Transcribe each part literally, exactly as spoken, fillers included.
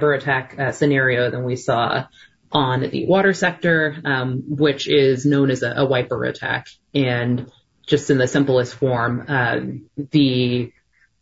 cyber attack uh, scenario than we saw on the water sector, um, which is known as a, a wiper attack. And just in the simplest form, uh, the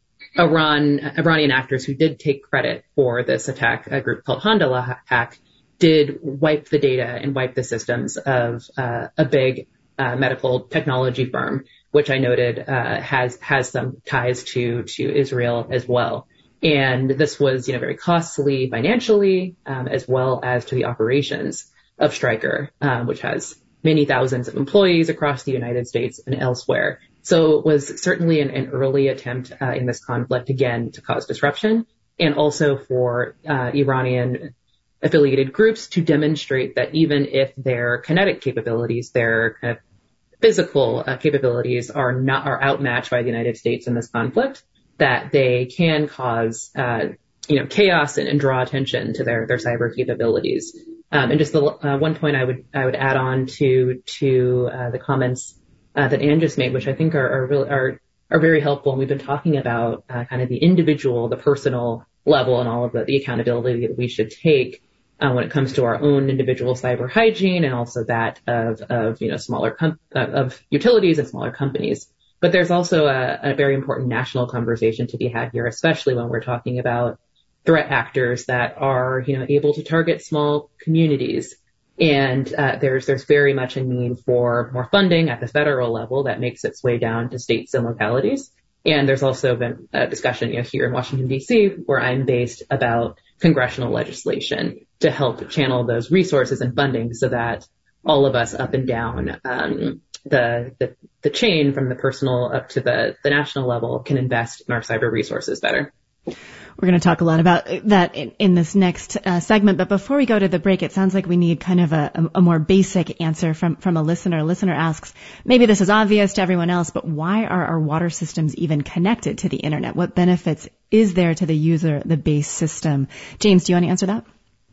Iran, Iranian actors who did take credit for this attack, a group called Handala hack, did wipe the data and wipe the systems of uh, a big uh, medical technology firm, which I noted uh, has has some ties to to Israel as well. And this was, you know, very costly financially, um, as well as to the operations of Stryker, um, which has many thousands of employees across the United States and elsewhere. So it was certainly an, an early attempt uh, in this conflict, again, to cause disruption, and also for uh, Iranian affiliated groups to demonstrate that even if their kinetic capabilities, their kind of physical uh, capabilities are not are outmatched by the United States in this conflict, that they can cause, uh, you know, chaos and, and draw attention to their, their cyber capabilities. Um, and just the uh, one point I would I would add on to to uh, the comments uh, that Anne just made, which I think are are, really, are are very helpful. And we've been talking about uh, kind of the individual, the personal level, and all of the, the accountability that we should take uh, when it comes to our own individual cyber hygiene, and also that of of you know smaller com- of utilities and smaller companies. But there's also a, a very important national conversation to be had here, especially when we're talking about threat actors that are, you know, able to target small communities. And uh, there's there's very much a need for more funding at the federal level that makes its way down to states and localities. And there's also been a discussion, you know, here in Washington, D C, where I'm based, about congressional legislation to help channel those resources and funding so that all of us up and down um, the, the the chain from the personal up to the, the national level can invest in our cyber resources better. We're going to talk a lot about that in, in this next uh, segment. But before we go to the break, it sounds like we need kind of a, a more basic answer from, from a listener. A listener asks, maybe this is obvious to everyone else, but why are our water systems even connected to the internet? What benefits is there to the user, the base system? James, do you want to answer that?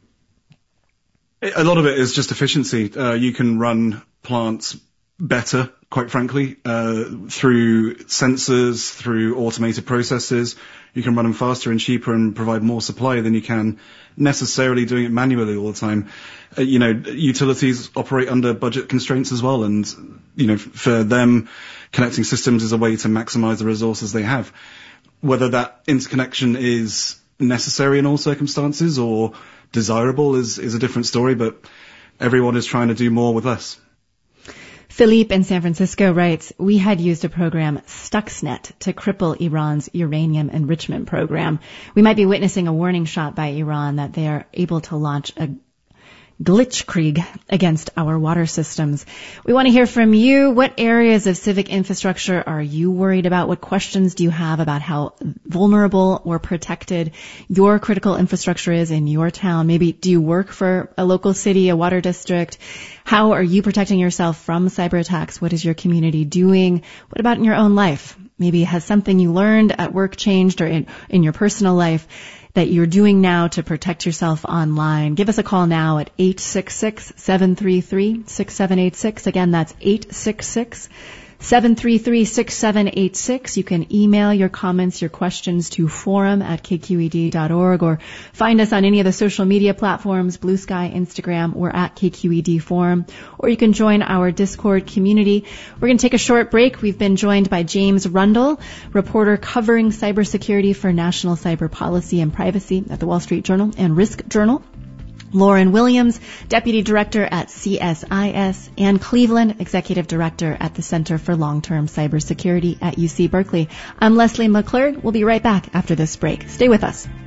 A lot of it is just efficiency. Uh, you can run plants better, quite frankly, uh, through sensors, through automated processes. You can run them faster and cheaper and provide more supply than you can necessarily doing it manually all the time. Uh, you know, utilities operate under budget constraints as well. And, you know, for them, connecting systems is a way to maximize the resources they have. Whether that interconnection is necessary in all circumstances or desirable is, is a different story, but everyone is trying to do more with less. Philippe in San Francisco writes, we had used a program, Stuxnet, to cripple Iran's uranium enrichment program. We might be witnessing a warning shot by Iran that they are able to launch a glitchkrieg against our water systems. We want to hear from you. What areas of civic infrastructure are you worried about? What questions do you have about how vulnerable or protected your critical infrastructure is in your town? Maybe do you work for a local city, a water district? How are you protecting yourself from cyber attacks? What is your community doing? What about in your own life? Maybe has something you learned at work changed, or in, in your personal life that you're doing now to protect yourself online? Give us a call now at eight six six, seven three three, six seven eight six. Again, that's eight six six, seven three three, six seven eight six. You can email your comments, your questions to forum at k q e d dot org, or find us on any of the social media platforms, Blue Sky, Instagram. We're at K Q E D Forum, or you can join our Discord community. We're going to take a short break. We've been joined by James Rundle, reporter covering cybersecurity for National Cyber Policy and Privacy at the Wall Street Journal and Risk Journal. Lauren Williams, Deputy Director at C S I S, and Cleveland, Executive Director at the Center for Long-Term Cybersecurity at U C Berkeley. I'm Leslie McClurg. We'll be right back after this break. Stay with us.